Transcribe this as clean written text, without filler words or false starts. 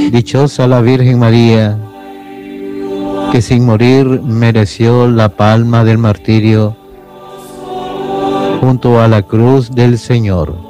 Dichosa la Virgen María, que sin morir mereció la palma del martirio junto a la cruz del Señor.